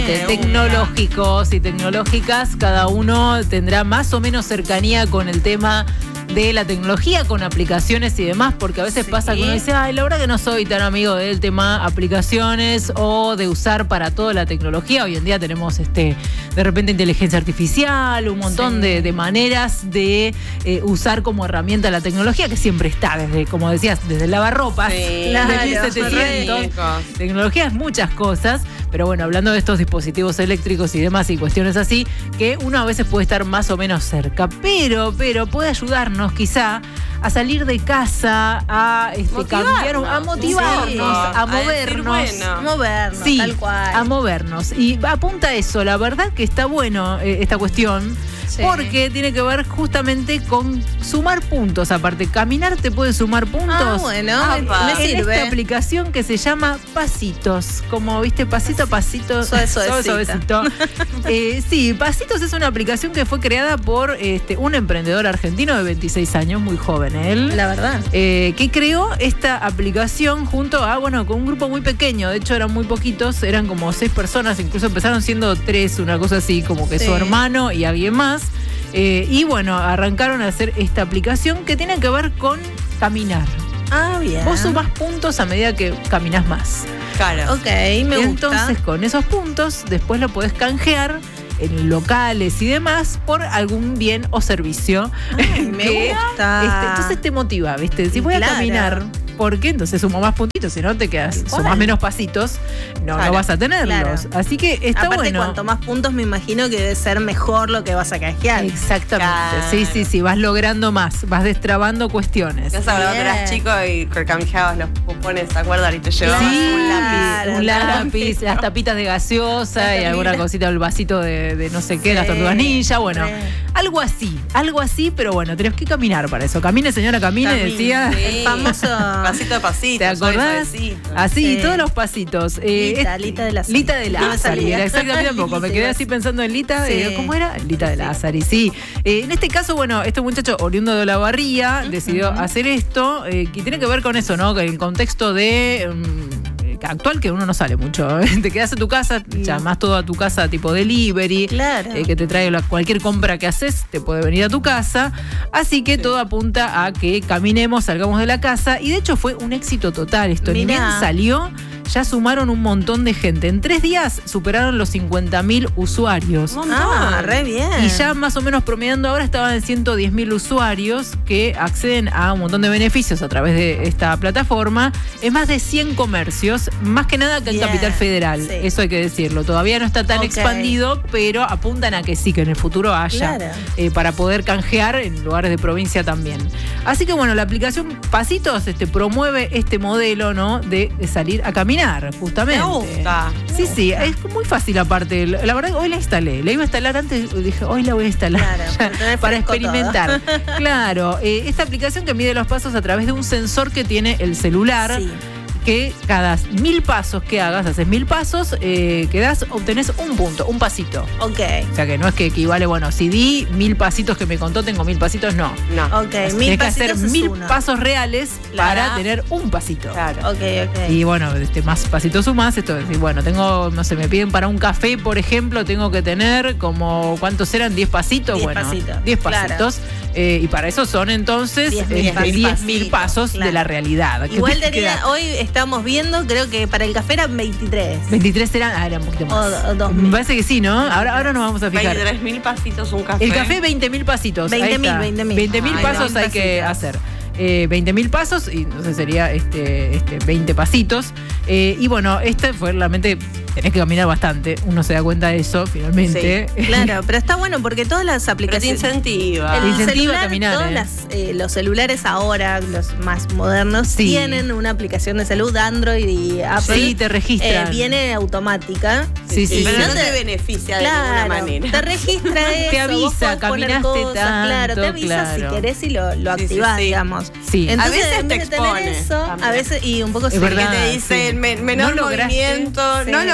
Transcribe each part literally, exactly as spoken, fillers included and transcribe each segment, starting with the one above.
tecnológicos y tecnológicas, cada uno tendrá más o menos cercanía con el tema de la tecnología, con aplicaciones y demás, porque a veces sí. pasa que uno dice, ay, la verdad que no soy tan amigo del tema aplicaciones o de usar para todo la tecnología. Hoy en día tenemos este de repente inteligencia artificial, un montón sí. de, de maneras de eh, usar como herramienta la tecnología, que siempre está, desde, como decías, desde el lavarropas, sí, desde mil setecientos. Tecnología es muchas cosas, pero bueno, hablando de estos dispositivos eléctricos y demás y cuestiones así, que uno a veces puede estar más o menos cerca, pero, pero puede ayudarnos quizá a salir de casa, a este, cambiar, a motivarnos, sí. a movernos. A bueno. movernos, sí, tal cual. a movernos. Y apunta a eso, la verdad que está bueno eh, esta cuestión. Sí. Porque tiene que ver justamente con sumar puntos. Aparte, caminar te puede sumar puntos. Ah, bueno, ah, me en sirve. esta aplicación que se llama Pasitos. Como viste, pasito a pasito. Suave, suavecito. eh, sí, Pasitos es una aplicación que fue creada por este, un emprendedor argentino de veintiséis años, muy joven él. La verdad. Eh, que creó esta aplicación junto a, bueno, con un grupo muy pequeño. De hecho, eran muy poquitos, eran como seis personas. Incluso empezaron siendo tres, una cosa así, como que sí. su hermano y alguien más. Eh, y bueno, arrancaron a hacer esta aplicación que tiene que ver con caminar. Ah, bien. Vos sumás puntos a medida que caminás más. Claro. Ok, me gusta. Entonces, con esos puntos, después lo podés canjear en locales y demás por algún bien o servicio. Ay, me que, gusta. Este, entonces te motiva, ¿viste? Si voy claro. a caminar, ¿por qué? Entonces sumo más puntitos, si no te quedas, sumás menos pasitos, no, claro. no vas a tenerlos. Claro. Así que está Aparte, bueno. cuanto más puntos me imagino que debe ser mejor lo que vas a canjear. Exactamente, claro. sí, sí, sí, vas logrando más, vas destrabando cuestiones. Ya sabes, cuando eras chico y canjeabas los cupones, ¿te acuerdas? Y te llevabas sí, un lápiz. un lápiz, las tapitas de gaseosa y alguna cosita, el vasito de, de no sé qué, sí. las tortugas ninja, bueno, sí. algo así, algo así, pero bueno, tenés que caminar para eso. Camine, señora, camine, camine decía. Sí. El famoso pasito a pasito. ¿Te acordás? Así, sí. todos los pasitos. Eh, Lita, es, Lita de la Lita de Lázari, exactamente tampoco. Me quedé así pensando en Lita, sí. eh, ¿cómo era? Lita de Lázari, sí. Eh, en este caso, bueno, este muchacho oriundo de Olavarría uh-huh. decidió hacer esto, eh, que tiene que ver con eso, ¿no? Que el contexto de... Um, actual, que uno no sale mucho. Te quedas en tu casa, sí. llamás todo a tu casa tipo delivery, claro. eh, que te trae la, cualquier compra que haces, te puede venir a tu casa. Así que sí. todo apunta a que caminemos, salgamos de la casa. Y de hecho fue un éxito total esto. Ni bien salió, ya sumaron un montón de gente. En tres días superaron los cincuenta mil usuarios. Ah, re bien. Y ya más o menos promediando ahora estaban en ciento diez mil usuarios que acceden a un montón de beneficios a través de esta plataforma. Es más de cien comercios. Más que nada acá en Capital Federal, sí. eso hay que decirlo. Todavía no está tan okay. expandido, pero apuntan a que sí, que en el futuro haya, claro. eh, para poder canjear en lugares de provincia también. Así que bueno, la aplicación Pasitos este, promueve este modelo, ¿no? De, de salir a caminar, justamente. Me gusta. Sí, me sí, gusta. es muy fácil aparte. La verdad, hoy la instalé. La iba a instalar antes, dije, hoy la voy a instalar. Claro, para experimentar. Claro, eh, esta aplicación que mide los pasos a través de un sensor que tiene el celular. Sí. Que cada mil pasos que hagas, haces mil pasos, eh, que das, obtenés un punto, un pasito. Ok. O sea que no es que equivale, bueno, si di mil pasitos que me contó, tengo mil pasitos, no. No. Ok, Tienes mil que hacer mil uno. pasos reales claro. para tener un pasito. Claro. Ok, ok. Y bueno, este, más pasitos sumás, esto es decir, bueno, tengo, no sé, me piden para un café, por ejemplo, tengo que tener como, ¿cuántos eran? ¿diez pasitos? diez bueno, pasitos. diez pasitos. Claro. Eh, y para eso son entonces diez mil pasos claro. de la realidad. Igual tenía, hoy estamos viendo, creo que para el café eran veintitrés. veintitrés eran, ah, era un poquito más. O, o dos mil. Me parece que sí, ¿no? Ahora, ahora nos vamos a fijar. veintitrés mil pasitos un café. El café, veinte mil pasitos. veinte mil, veinte mil. veinte mil pasos hay que hacer. Eh, veinte mil pasos y no sé, sería este, este, veinte pasitos. Eh, y bueno, este fue realmente, tenés que caminar bastante. Uno se da cuenta de eso, finalmente. Sí, claro, pero está bueno porque todas las aplicaciones. Pero te incentiva. El te incentiva celular, a caminar. Todas eh. las, eh, los celulares ahora, los más modernos, sí. tienen una aplicación de salud, Android y Apple. Sí, te registran. Eh, viene automática. Sí, sí, pero sí. no te beneficia claro, de ninguna manera. Te registra eso. Te avisa, vos caminaste caminaste tanto, claro, te avisa claro. si querés y lo, lo sí, activás, sí, sí. digamos. Sí. Entonces, a veces en te vez de tener expone eso, también. a veces, y un poco Es sí, verdad, que te dice sí. el men menor no lograste, movimiento, sí. no lograste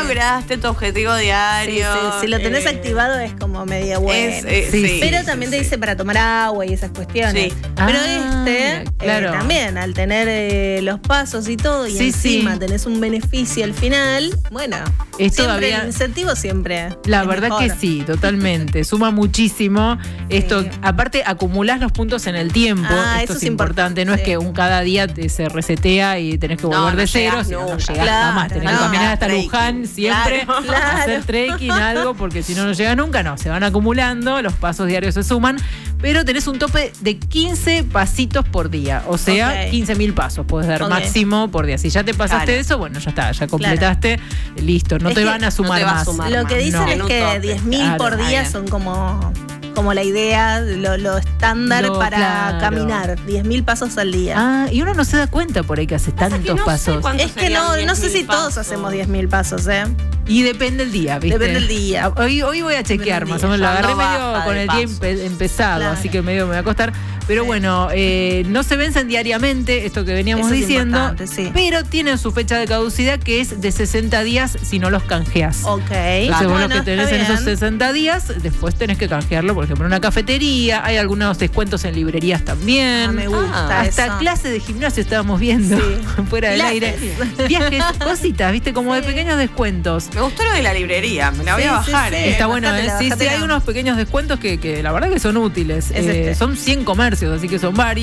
lograste tu objetivo Sí, diario. sí, si lo tenés eh, activado es como medio bueno. es, eh, Sí, sí, Pero sí, también sí, te dice para tomar agua y esas cuestiones. Sí. Pero Ah, este, claro. eh, también, al tener eh, los pasos y todo, y Sí, encima sí. tenés un beneficio al final, bueno, Es siempre todavía- el incentivo siempre. La es verdad mejor. que sí, totalmente. Suma muchísimo. Esto, Sí. aparte, acumulás los puntos en el tiempo. Ah, Esto eso es es importante. importante, No es sí. que un cada día te, se resetea y tenés que No, volver no de cero, llegás sino no nunca. llegás Claro, jamás. Tenés que no. caminar hasta Trekking. Luján siempre, Claro. Claro. hacer trekking, algo, porque si no, no llega nunca. No, se van acumulando, los pasos diarios se suman, pero tenés un tope de quince pasitos por día. O sea, Ok. quince mil pasos puedes dar Ok. máximo por día. Si ya te pasaste Claro. de eso, bueno, ya está, ya completaste, listo. No Es te que van a no sumar te va a más. sumar Lo más. que dicen No. es En un que tope. diez mil Claro, por está día bien. son como, como la idea, lo, lo estándar Lo- para claro. caminar. diez mil pasos al día. Ah, y uno no se da cuenta por ahí que hace Pasa que tantos no sé pasos. cuánto es que serían no, no sé diez mil si todos pasos. hacemos diez mil pasos, ¿eh? Y depende el día, ¿viste? Depende del día. Hoy, hoy voy a chequear del más día. o menos. Lo Ya agarré no medio baja con de el día paso. empe- empezado, Claro. así que medio me va a costar. Pero Sí. bueno, eh, no se vencen diariamente, esto que veníamos Eso es diciendo, importante, sí. pero tienen su fecha de caducidad que es de sesenta días si no los canjeas. Ok. Entonces Ah, vos bueno, lo que tenés está en esos bien. sesenta días, después tenés que canjearlo, por ejemplo, en una cafetería, hay algunos descuentos en librerías también. Ah, me gusta Hasta eso. clases de gimnasio estábamos viendo Sí. fuera del Pilates. aire. Viajes, cositas, viste, como de Sí. pequeños descuentos. Me gustó lo de la librería, me la voy Sí, a sí, bajar, sí. ¿eh? Está bueno, ¿eh? bájatela, Sí, sí, bájatela. hay unos pequeños descuentos que, que la verdad que son útiles. Es Eh, este. Son cien comercios, así que son varios.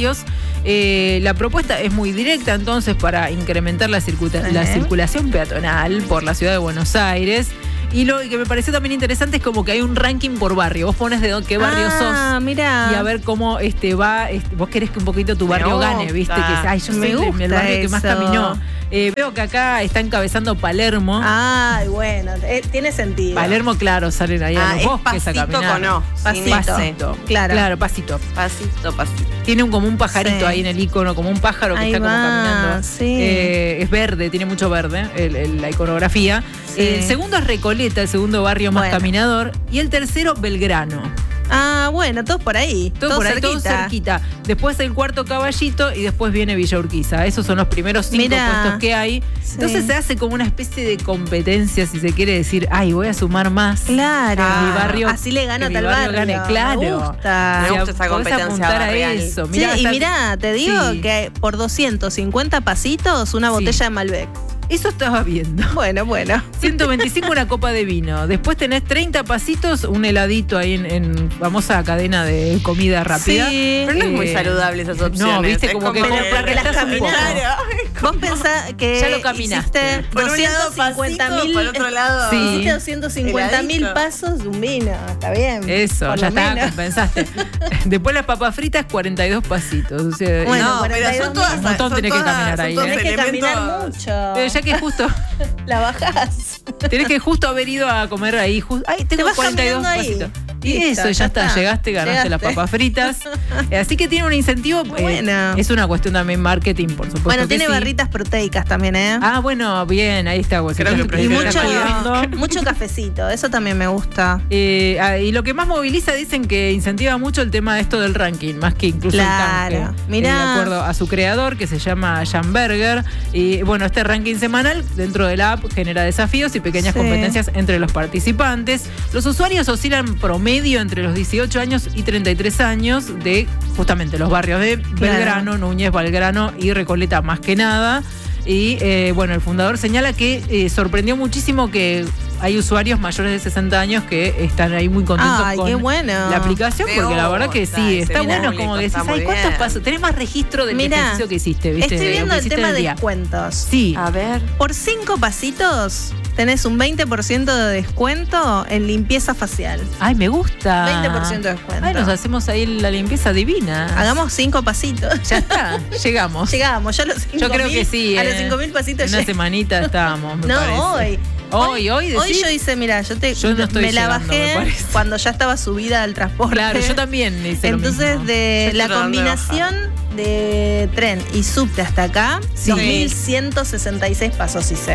Eh, la propuesta es muy directa, entonces, para incrementar la, circuta- Ajá. la circulación peatonal por la ciudad de Buenos Aires. Y lo que me pareció también interesante es como que hay un ranking por barrio. Vos pones de dó- qué barrio ah, sos. mira. Y a ver cómo este va, este, vos querés que un poquito tu Me barrio gane, gusta. ¿viste? Que ay, yo soy Me el- el gusta barrio que más eso. caminó. Eh, veo que acá está encabezando Palermo. Ay, bueno, eh, tiene sentido. Palermo, claro, salen ahí a Ah, los es bosques a pasito caminar. con O. sin Pasito. ese. Pasito. Claro. Claro, pasito. Pasito, pasito. Tiene un, como un pajarito Sí. ahí en el icono, como un pájaro que Ahí está como va, caminando. sí. Eh, es verde, tiene mucho verde el- el- la iconografía. Sí. El segundo es Recoleta, el segundo barrio más Bueno. caminador. Y el tercero, Belgrano. Ah, bueno, todos por ahí. Todo, Todo por ahí, todo cerquita. cerquita. Después el cuarto Caballito y después viene Villa Urquiza. Esos son los primeros cinco Mirá. puestos que hay. Sí. Entonces se hace como una especie de competencia, si se quiere decir, ay, voy a sumar más. Claro. Mi barrio- Así le gano a que tal mi barrio barrio. gane, claro. Me gusta. Me O sea, gusta esa podés competencia apuntar a barrial. eso. Sí, Mirá, y hasta- mirá, te digo Sí. que por doscientos cincuenta pasitos, una Sí. botella de Malbec. Eso estaba viendo. Bueno, bueno. ciento veinticinco una copa de vino. Después tenés treinta pasitos, un heladito ahí en, en famosa cadena de comida rápida. Sí. Pero no es muy Eh, saludable esas opciones. No, viste, es como que Pero comprar porque las un poco. caminaste. Claro. Vos pensás que Ya lo caminaste. hiciste Por un lado doscientos cincuenta pasito, mil, por otro lado. Sí. hiciste doscientos cincuenta mil Heladito. pasos de un vino. Está bien. Eso, por ya lo está, menos. compensaste. Después las papas fritas, cuarenta y dos pasitos. O sea, Bueno, no, pero cuarenta y dos son todas. mil. Un montón son tenés que todas- caminar son ahí, todos ¿eh? Tenés que caminar elementos- mucho. pero ya que justo, La bajás. tenés que justo haber ido a comer ahí. ju- Ay, Te tengo vas cuarenta y dos caminando ahí. pasitos. Y Listo, eso, ya, ya está, está. llegaste, ganaste las Llegaste. papas fritas. Eh, Así que tiene un incentivo. eh, Bueno. es una cuestión también marketing, por supuesto. Bueno, que tiene sí. barritas proteicas también, ¿eh? Ah, bueno, bien, ahí está. Pues, Creo que y prefiero mucho, la mucho cafecito, eso también me gusta. Eh, ah, y lo que más moviliza, dicen que incentiva mucho el tema de esto del ranking, más que incluso Claro, el canje. mirá. Eh, de acuerdo a su creador, que se llama Jan Berger. Y bueno, este ranking semanal dentro de la app genera desafíos y pequeñas Sí. competencias entre los participantes. Los usuarios oscilan promedio entre los dieciocho años y treinta y tres años de justamente los barrios de Belgrano, Núñez, Valgrano y Recoleta más que nada. Y eh, bueno, el fundador señala que eh, sorprendió muchísimo que hay usuarios mayores de sesenta años que están ahí muy contentos Ay, con qué bueno. la aplicación, Me porque la verdad que gusta sí, ese está bueno público, como que decís, está ay, muy ¿cuántos bien. pasos? Tenés más registro del Mirá, ejercicio que hiciste, ¿viste? Estoy De lo viendo que el hiciste tema en de día. descuentos. Sí. A ver. Por cinco pasitos tenés un veinte por ciento de descuento en limpieza facial. Ay, me gusta. veinte por ciento de descuento. Ay, nos hacemos ahí la limpieza divina. Hagamos cinco pasitos. Ya está, llegamos. Llegamos, ya a los cinco Yo creo que sí. A los eh. cinco mil pasitos En una llegamos. semanita estábamos, me No, parece. hoy. Hoy, hoy, Hoy decís. yo hice, mira, yo te Yo no estoy me la llegando, me bajé parece. cuando ya estaba subida al transporte. Claro, yo también hice lo Entonces, mismo. de Yo la estoy tratando de combinación de tren y subte hasta acá, Sí. dos mil ciento sesenta y seis pasos hice.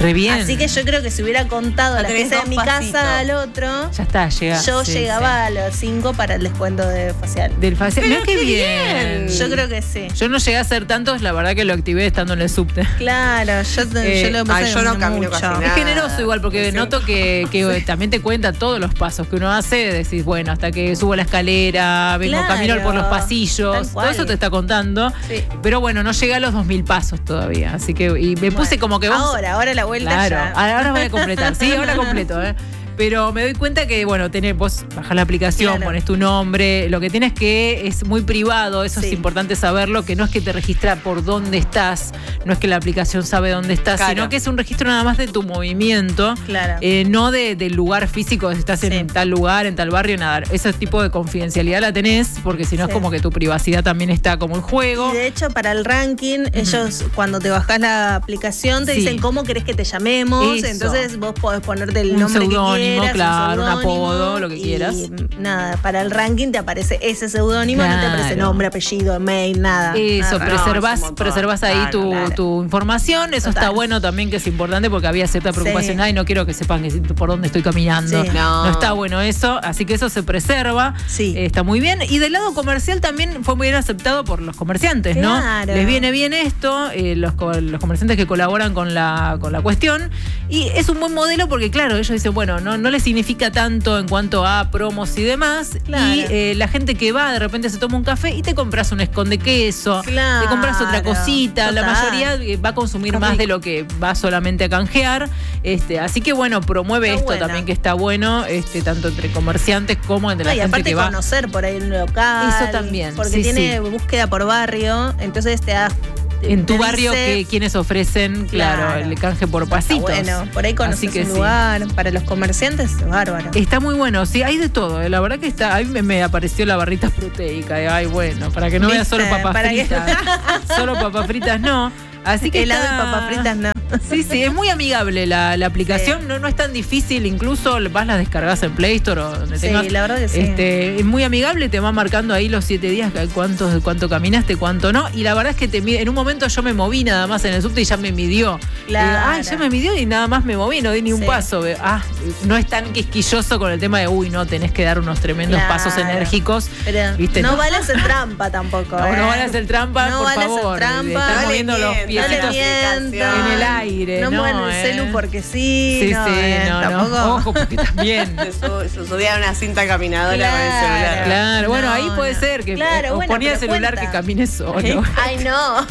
Re bien. Así que yo creo que si hubiera contado Ya la tenés que sea de dos mi pasitos. casa al otro, Ya está, llega. yo sí, llegaba sí. a los cinco para el descuento de facial. Del facial. Pero Mirá qué qué bien. bien. Yo creo que sí. Yo no llegué a hacer tantos, la verdad que lo activé estando en el subte. Claro, yo, Eh, yo lo que pasa ay, es yo que no no camino mucho. casi Es nada. generoso igual, porque Sí. noto que, que también te cuenta todos los pasos que uno hace. Decís, bueno, hasta que subo la escalera, vengo Claro, camino por los pasillos, tal todo cual. eso te está contando. Sí. Pero bueno, no llegué a los dos mil pasos todavía. Así que, y me puse Bueno, como que vos. Ahora, ahora la vuelta Claro, ya. ahora voy a completar. Sí, ahora completo, ¿eh? Pero me doy cuenta que, bueno, tenés, vos bajás la aplicación, Claro. pones tu nombre, lo que tienes que es muy privado, eso Sí. es importante saberlo, que no es que te registra por dónde estás, no es que la aplicación sabe dónde estás, Claro. sino que es un registro nada más de tu movimiento, Claro. eh, no de, del lugar físico, si estás Sí. en tal lugar, en tal barrio, nada. Ese tipo de confidencialidad la tenés, porque si no Sí. es como que tu privacidad también está como en juego. Y de hecho, para el ranking, ellos cuando te bajás la aplicación te Sí. dicen cómo querés que te llamemos. Eso. Entonces vos podés ponerte el Un nombre que seudónimo, quieras, claro, un seudónimo, apodo, lo que y quieras. nada, para el ranking te aparece ese seudónimo, no te aparece Claro. nombre, apellido, mail, nada. Eso, nada. pero- preservas, es un montón. preservas ahí Claro, tu, claro. tu información. Eso Total. está bueno también, que es importante porque había cierta preocupación. Sí. Ay, no quiero que sepan que, por dónde estoy caminando. Sí. No. No. está bueno eso. Así que eso se preserva. Sí. Eh, está muy bien. Y del lado comercial también fue muy bien aceptado por los comerciantes, ¿no? Claro. Les viene bien esto, eh, los, co- los comerciantes que colaboran con la, con la cuestión. Y es un buen modelo porque, claro, ellos dicen, bueno, no, no les significa tanto en cuanto a promos y demás. Claro. Y eh, la gente que va, de repente se toma un café y te compras un esconde queso, Claro. te compras otra cosita. La Total. mayoría eh, va a consumir Qué más rico. de lo que va solamente a canjear. Este, así que bueno, promueve Está esto buena. también, que está bueno, este, tanto entre comerciantes como entre No, la y gente aparte que va. conocer por ahí un local. Eso también, Porque sí, tiene sí. búsqueda por barrio, entonces te da. En tu te barrio, dice- que quienes ofrecen, claro, Claro. el canje por Está pasitos. bueno, por ahí conoces Así que un sí. lugar. Para los comerciantes, es bárbaro. Está muy bueno, sí, hay de todo. eh, La verdad que está, a mí me, me apareció la barrita proteica. eh, Ay, bueno, para que no veas ¿Viste? solo papas Para que- fritas. Solo papas fritas no. Así que helado está- y papas fritas no. Sí, sí, es muy amigable la, la aplicación, Sí. no, no es tan difícil, incluso vas, las descargas en Play Store o donde Sí, tengas. la verdad que sí. Este, es muy amigable, te va marcando ahí los siete días cuánto, cuánto caminaste, cuánto no. Y la verdad es que te mide, en un momento yo me moví nada más en el subte y ya me midió. Claro. Eh, ay, ya me midió y nada más me moví, no di ni un Sí. paso. eh. Ah, no es tan quisquilloso con el tema de, uy, no, tenés que dar unos tremendos Claro. pasos enérgicos. Pero ¿Viste? no, No. vale hacer trampa tampoco. No, ¿eh? no van a hacer trampa, No por vale hacer favor. trampa. de estar No le moviendo los mientan, No le piecitos mientan. mientan. en el aire. No, No, muevan el eh. celu porque sí. Sí, no, sí, eh, no, tampoco. no. Ojo, porque también. Se, su- se subía a una cinta caminadora Claro. con el celular. Claro, bueno, No, ahí puede no. ser que Claro, eh, o bueno, ponía el pero celular cuenta. que camine solo. Ay, no.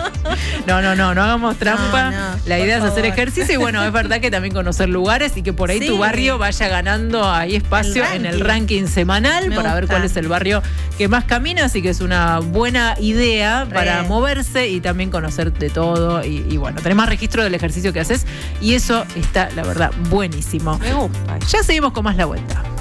No, no, no, no hagamos trampa. No, no, La por idea es hacer favor. ejercicio y bueno, es verdad que también conocer lugares y que por ahí Sí. tu barrio vaya ganando ahí espacio El en el ranking. ranking semanal Me para ver gusta. cuál es el barrio que más camina, así que es una buena idea Re. para moverse y también conocer de todo y, y bueno, tenés más registro del ejercicio que haces y eso está, la verdad, buenísimo. Me gusta. Ya seguimos con más La Vuelta.